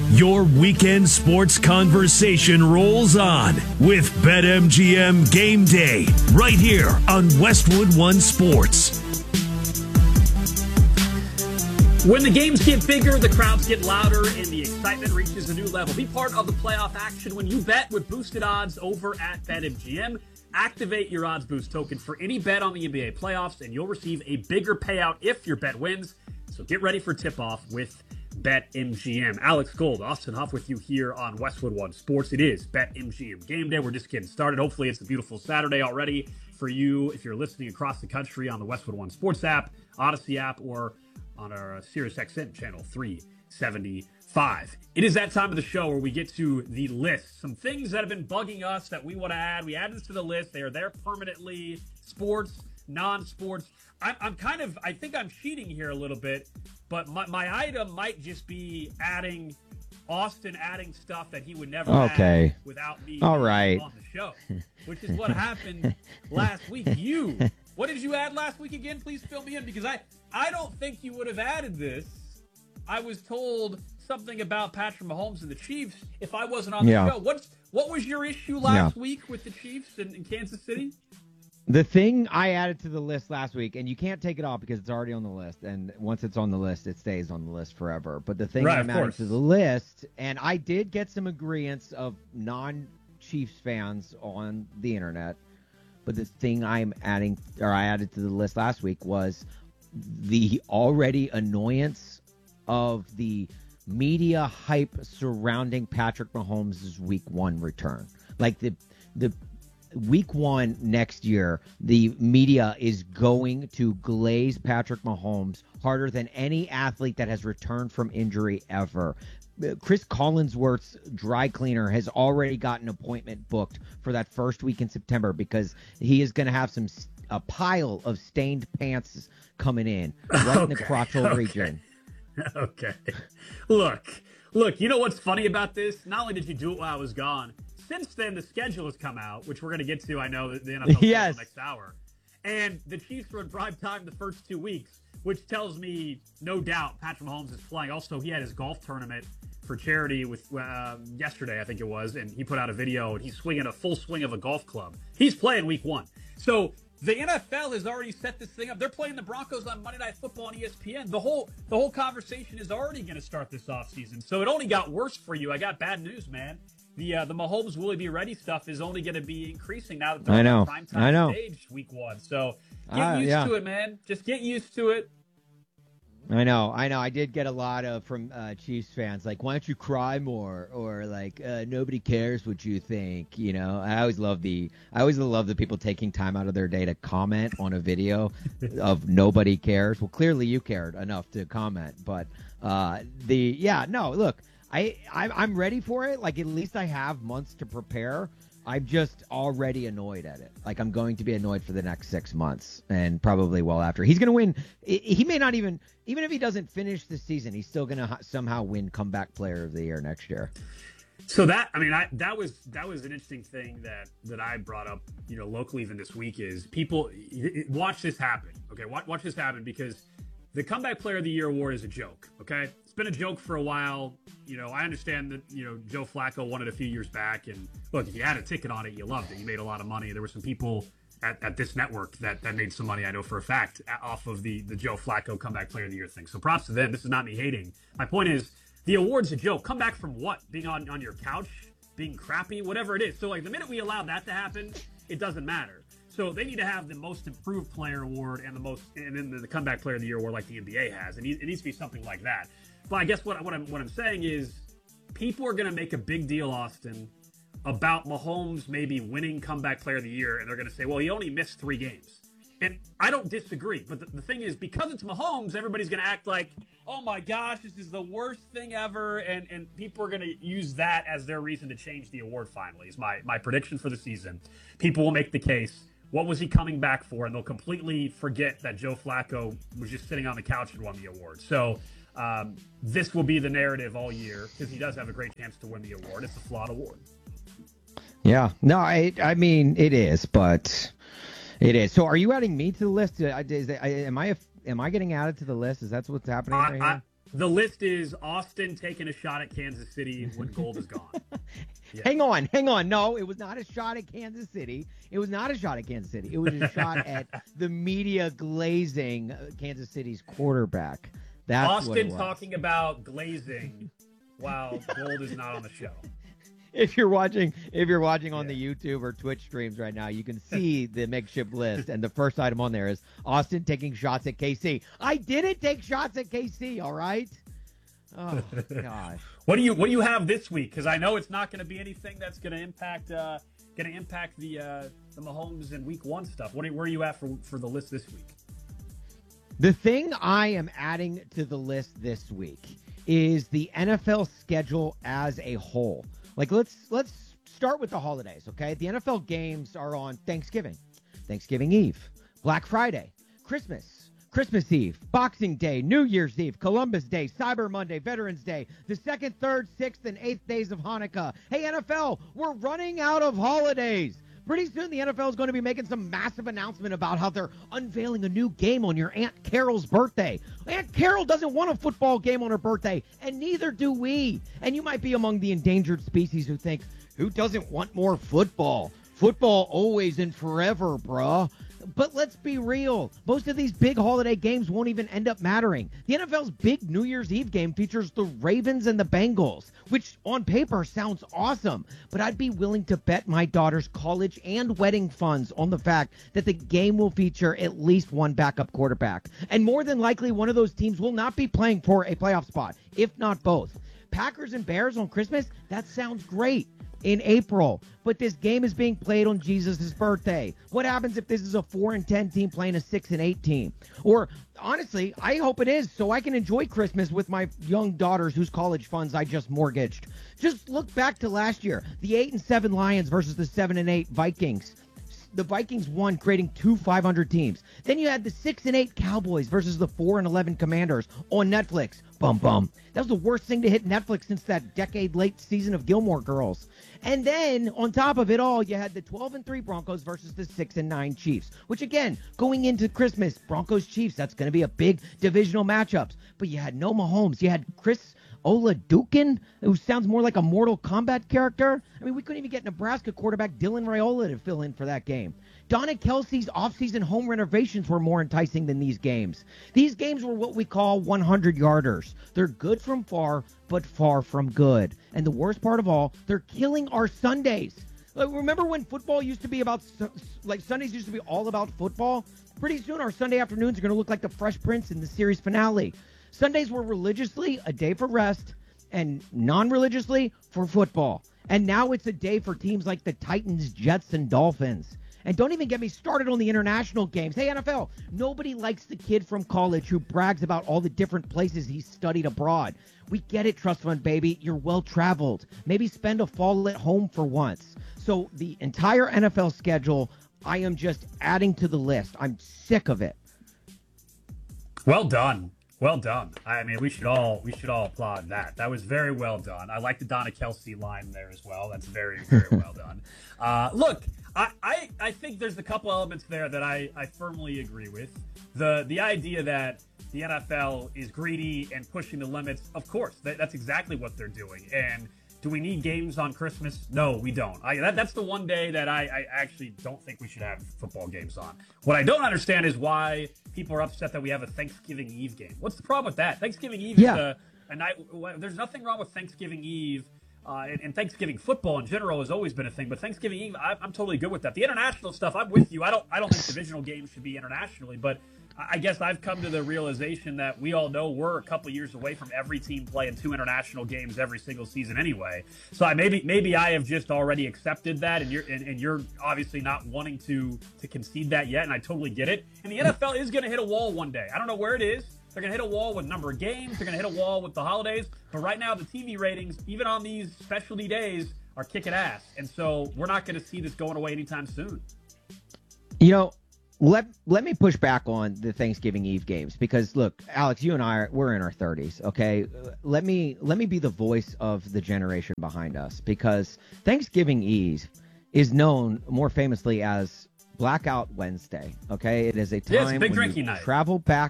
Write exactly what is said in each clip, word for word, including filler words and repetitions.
Your weekend sports conversation rolls on with BetMGM Game Day right here on Westwood One Sports. When the games get bigger, the crowds get louder, and the excitement reaches a new level. Be part of the playoff action when you bet with boosted odds over at BetMGM. Activate your Odds Boost token for any bet on the N B A playoffs, and you'll receive a bigger payout if your bet wins. So get ready for tip-off with BetMGM. Alex Gold, Austin Huff with you here on Westwood One Sports. It is BetMGM Game Day. We're just getting started. Hopefully it's a beautiful Saturday already for you if you're listening across the country on the Westwood One Sports app, Odyssey app, or on our uh, SiriusXM channel three seventy-five. It is that time of the show where we get to the list. Some things that have been bugging us that we want to add. We add this to the list. They are there permanently. Sports, non-sports. I'm, I'm kind of, I think I'm cheating here a little bit, but my, my item might just be adding, Austin adding stuff that he would never okay. add without me All right. on the show, which is what happened last week. You, what did you add last week again? Please fill me in, because I, I don't think you would have added this. I was told something about Patrick Mahomes and the Chiefs if I wasn't on the yeah. show. What's, what was your issue last yeah. week with the Chiefs in, in Kansas City? The thing I added to the list last week, and you can't take it off because it's already on the list, and once it's on the list, it stays on the list forever. But the thing right, I'm adding to the list, and I did get some agreements of non-Chiefs fans on the internet, but the thing I'm adding, or I added to the list last week, was the already annoyance of the media hype surrounding Patrick Mahomes' week one return. Like the the week one next year, the media is going to glaze Patrick Mahomes harder than any athlete that has returned from injury ever. Chris Collinsworth's dry cleaner has already got an appointment booked for that first week in September because he is going to have some a pile of stained pants coming in right okay, in the crotchal okay. region. Okay. Look, look, you know what's funny about this? Not only did you do it while I was gone, since then the schedule has come out, which we're going to get to, I know, the N F L yes. next hour. And the Chiefs were in prime time the first two weeks, which tells me, no doubt, Patrick Mahomes is playing. Also, he had his golf tournament for charity with uh, yesterday, I think it was, and he put out a video, and he's swinging a full swing of a golf club. He's playing week one. So the N F L has already set this thing up. They're playing the Broncos on Monday Night Football on E S P N. The whole the whole conversation is already going to start this offseason. So it only got worse for you. I got bad news, man. The uh, the Mahomes will he be ready stuff is only going to be increasing now that they're I know. on prime time I know. stage week one. So get uh, used yeah. to it, man. Just get used to it. I know, I know. I did get a lot of from uh, Chiefs fans like, "Why don't you cry more?" or like, uh, "Nobody cares what you think." You know, I always love the, I always love the people taking time out of their day to comment on a video of nobody cares. Well, clearly you cared enough to comment, but uh, the yeah, no, look, I, I I'm ready for it. Like at least I have months to prepare. I'm just already annoyed at it. Like I'm going to be annoyed for the next six months and probably well after. He's going to win. He may not even, even if he doesn't finish the season, he's still going to somehow win comeback player of the year next year. So that, I mean, I, that was, that was an interesting thing that, that I brought up, you know, locally even this week is people watch this happen. Okay. Watch, watch this happen because the comeback player of the year award is a joke. Okay. It's been a joke for a while. You know, I understand that, you know, Joe Flacco won it a few years back. And look, if you had a ticket on it, you loved it. You made a lot of money. There were some people at, at this network that, that made some money, I know for a fact, off of the, the Joe Flacco comeback player of the year thing. So props to them. This is not me hating. My point is the award's a joke. Come back from what? Being on, on your couch? Being crappy? Whatever it is. So, like, the minute we allow that to happen, it doesn't matter. So they need to have the most improved player award and the most, and then the comeback player of the year award like the N B A has. It needs, it needs to be something like that. But I guess what, what I'm what I'm saying is people are going to make a big deal, Austin, about Mahomes maybe winning comeback player of the year, and they're going to say, well, he only missed three games. And I don't disagree. But the, the thing is, because it's Mahomes, everybody's going to act like, oh my gosh, this is the worst thing ever. And, and people are going to use that as their reason to change the award finally, is my, my prediction for the season. People will make the case. What was he coming back for? And they'll completely forget that Joe Flacco was just sitting on the couch and won the award. So um, this will be the narrative all year because he does have a great chance to win the award. It's a flawed award. Yeah. No, I I mean, it is, but it is. So are you adding me to the list? Is that, am I am I getting added to the list? Is that what's happening right I, here? The list is Austin taking a shot at Kansas City when gold is gone. Yeah. Hang on, hang on. No, it was not a shot at Kansas City. It was not a shot at Kansas City. It was a shot at the media glazing Kansas City's quarterback. That's Austin what it was. Talking about glazing while gold is not on the show. If you're watching, if you're watching on yeah. the YouTube or Twitch streams right now, you can see the makeshift list, and the first item on there is Austin taking shots at K C. I didn't take shots at K C. All right. Oh gosh. What do you What do you have this week? Because I know it's not going to be anything that's going to impact uh, going to impact the uh, the Mahomes and Week One stuff. What are, where are you at for for the list this week? The thing I am adding to the list this week is the N F L schedule as a whole. Like, let's let's start with the holidays, okay? The N F L games are on Thanksgiving, Thanksgiving Eve, Black Friday, Christmas, Christmas Eve, Boxing Day, New Year's Eve, Columbus Day, Cyber Monday, Veterans Day, the second, third, sixth, and eighth days of Hanukkah. Hey, N F L, we're running out of holidays. Pretty soon, the N F L is going to be making some massive announcement about how they're unveiling a new game on your Aunt Carol's birthday. Aunt Carol doesn't want a football game on her birthday, and neither do we. And you might be among the endangered species who think, who doesn't want more football? Football always and forever, bruh. But let's be real. Most of these big holiday games won't even end up mattering. The N F L's big New Year's Eve game features the Ravens and the Bengals, which on paper sounds awesome. But I'd be willing to bet my daughter's college and wedding funds on the fact that the game will feature at least one backup quarterback. And more than likely, one of those teams will not be playing for a playoff spot, if not both. Packers and Bears on Christmas? That sounds great. In April, but this game is being played on Jesus' birthday. What happens if this is a four and ten team playing a six and eight team? Or honestly, I hope it is, so I can enjoy Christmas with my young daughters whose college funds I just mortgaged. Just look back to last year, the eight and seven Lions versus the seven and eight Vikings. The Vikings won, creating two five hundred teams. Then you had the six and eight Cowboys versus the four and eleven Commanders on Netflix. Bum bum. That was the worst thing to hit Netflix since that decade-late season of Gilmore Girls. And then on top of it all, you had the twelve and three Broncos versus the six and nine Chiefs. Which again, going into Christmas, Broncos Chiefs, that's going to be a big divisional matchups. But you had no Mahomes. You had Chris Oladukin, who sounds more like a Mortal Kombat character. I mean, we couldn't even get Nebraska quarterback Dylan Raiola to fill in for that game. Donna Kelsey's offseason home renovations were more enticing than these games. These games were what we call hundred-yarders. They're good from far, but far from good. And the worst part of all, they're killing our Sundays. Like, remember when football used to be about, like Sundays used to be all about football? Pretty soon our Sunday afternoons are going to look like the Fresh Prince in the series finale. Sundays were religiously a day for rest and non-religiously for football. And now it's a day for teams like the Titans, Jets, and Dolphins. And don't even get me started on the international games. Hey, N F L, nobody likes the kid from college who brags about all the different places he's studied abroad. We get it, Trust Fund baby. You're well-traveled. Maybe spend a fall at home for once. So the entire N F L schedule, I am just adding to the list. I'm sick of it. Well done. Well done. I mean, we should all we should all applaud that. That was very well done. I like the Donna Kelsey line there as well. That's very, very well done. Uh, look, I, I, I think there's a couple elements there that I, I firmly agree with. The the idea that the N F L is greedy and pushing the limits, of course, that, that's exactly what they're doing. And do we need games on Christmas? No, we don't. I, that, that's the one day that I, I actually don't think we should have football games on. What I don't understand is why people are upset that we have a Thanksgiving Eve game. What's the problem with that? Thanksgiving Eve yeah. is a, a night. There's nothing wrong with Thanksgiving Eve. Uh, and, and Thanksgiving football in general has always been a thing, but Thanksgiving Eve, I, I'm totally good with that. The international stuff, I'm with you. I don't, I don't think divisional games should be internationally, but I guess I've come to the realization that we all know we're a couple years away from every team playing two international games every single season anyway. So I maybe, maybe I have just already accepted that, and you're, and, and you're obviously not wanting to to concede that yet, and I totally get it. And the N F L is going to hit a wall one day. I don't know where it is. They're going to hit a wall with number of games. They're going to hit a wall with the holidays. But right now, the T V ratings, even on these specialty days, are kicking ass. And so we're not going to see this going away anytime soon. You know, let let me push back on the Thanksgiving Eve games because, look, Alex, you and I, are, we're in our thirties, okay? Let me let me be the voice of the generation behind us because Thanksgiving Eve is known more famously as Blackout Wednesday, okay? It is a time yeah, it's a big when drinking you night. travel back.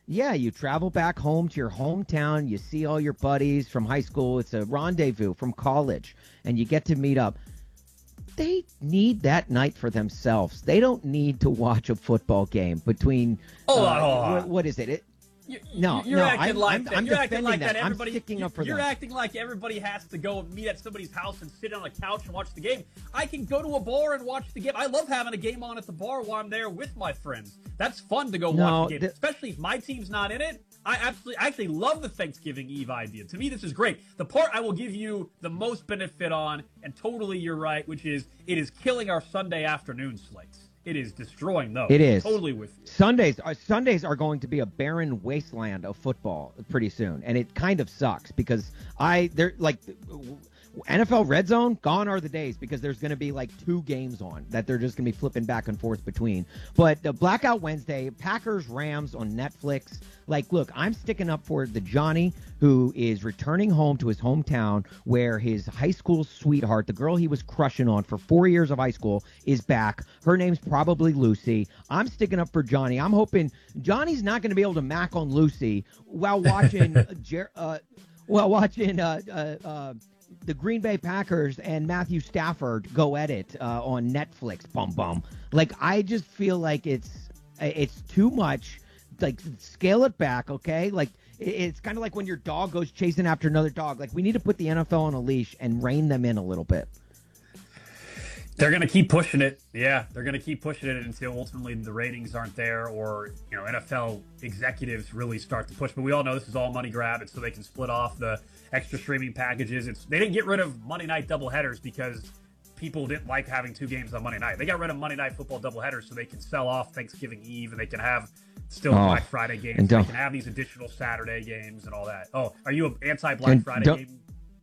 Yeah, you travel back home to your hometown. You see all your buddies from high school. It's a rendezvous from college, and you get to meet up. They need that night for themselves. They don't need to watch a football game between. Oh, uh, oh, what, what is it? it You, no, you're no, acting I'm, like I'm, that. I'm You're defending acting like that. that. Everybody, I'm sticking up for you're them. acting like everybody has to go meet at somebody's house and sit on a couch and watch the game. I can go to a bar and watch the game. I love having a game on at the bar while I'm there with my friends. That's fun to go No, watch the game, the, especially if my team's not in it. I absolutely, I actually love the Thanksgiving Eve idea. To me, this is great. The part I will give you the most benefit on, and totally you're right, which is it is killing our Sunday afternoon slates. It is destroying those. It is. Totally with you. Sundays are Sundays are going to be a barren wasteland of football pretty soon, and it kind of sucks because I they're like N F L Red Zone, gone are the days because there's going to be like two games on that they're just going to be flipping back and forth between. But the Blackout Wednesday, Packers Rams on Netflix. Like, look, I'm sticking up for the Johnny who is returning home to his hometown where his high school sweetheart, the girl he was crushing on for four years of high school, is back. Her name's probably Lucy. I'm sticking up for Johnny. I'm hoping Johnny's not going to be able to mac on Lucy while watching Jer- uh, while watching uh, uh, uh, the Green Bay Packers and Matthew Stafford go at it uh, on Netflix. Bum bum. Like, I just feel like it's it's too much. Like, scale it back, okay? Like, it's kind of like when your dog goes chasing after another dog. Like, we need to put the N F L on a leash and rein them in a little bit. They're going to keep pushing it. Yeah, they're going to keep pushing it until ultimately the ratings aren't there or, you know, N F L executives really start to push. But we all know this is all money grab. It's so they can split off the extra streaming packages. It's They didn't get rid of Monday night doubleheaders because people didn't like having two games on Monday night. They got rid of Monday night football doubleheaders so they can sell off Thanksgiving Eve and they can have still oh, Black Friday games. They can have these additional Saturday games and all that. Oh, are you an anti-Black Friday game?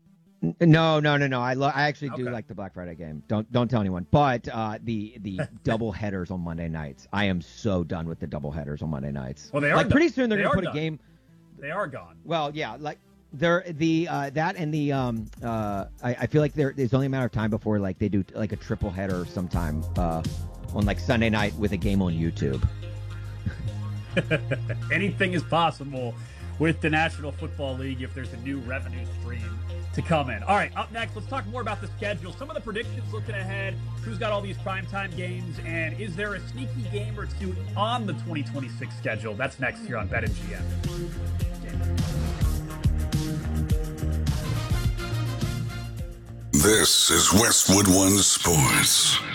No, no, no, no. I lo- I actually do okay. like the Black Friday game. Don't don't tell anyone. But uh, the the double headers on Monday nights. I am so done with the double headers on Monday nights. Well, they are like done. pretty soon they're they gonna put done. a game. They are gone. Well, yeah, like they're the uh, that and the um uh I, I feel like there there's only a matter of time before like they do like a triple header sometime uh on like Sunday night with a game on YouTube. Anything is possible with the National Football League if there's a new revenue stream to come in. All right, up next, let's talk more about the schedule. Some of the predictions looking ahead. Who's got all these primetime games? And is there a sneaky game or two on the twenty twenty-six schedule? That's next here on BetMGM. This is Westwood One Sports.